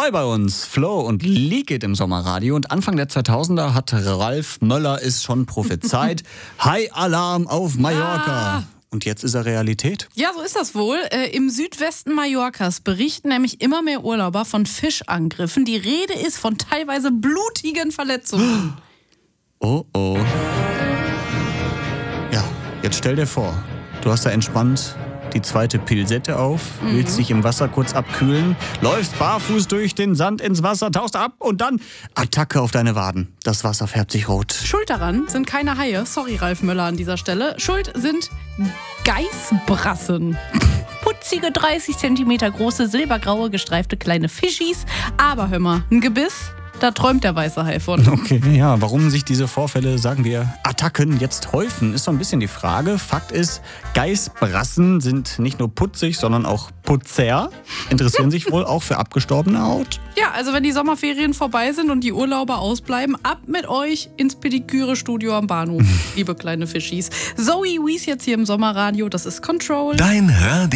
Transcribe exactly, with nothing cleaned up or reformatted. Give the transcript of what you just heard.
Neu bei uns, Flo und Lee geht im Sommerradio und Anfang der zweitausender hat Ralf Möller es schon prophezeit. High-Alarm auf Mallorca. Ah. Und jetzt ist er Realität. Ja, so ist das wohl. Äh, Im Südwesten Mallorcas berichten nämlich immer mehr Urlauber von Fischangriffen. Die Rede ist von teilweise blutigen Verletzungen. Oh oh. Ja, jetzt stell dir vor, du hast da entspannt die zweite Pilsette auf, mhm. willst dich im Wasser kurz abkühlen, läufst barfuß durch den Sand ins Wasser, tauchst ab und dann Attacke auf deine Waden. Das Wasser färbt sich rot. Schuld daran sind keine Haie. Sorry, Ralf Möller an dieser Stelle. Schuld sind Geißbrassen. Putzige, dreißig Zentimeter große, silbergraue, gestreifte kleine Fischis. Aber hör mal, ein Gebiss, da träumt der weiße Hai von. Okay, ja, warum sich diese Vorfälle, sagen wir, Attacken jetzt häufen, ist so ein bisschen die Frage. Fakt ist, Geißbrassen sind nicht nur putzig, sondern auch Putzer. Interessieren sich wohl auch für abgestorbene Haut. Ja, also wenn die Sommerferien vorbei sind und die Urlauber ausbleiben, ab mit euch ins Pediküre-Studio am Bahnhof, liebe kleine Fischis. Zoe Wies jetzt hier im Sommerradio, das ist Control. Dein Hör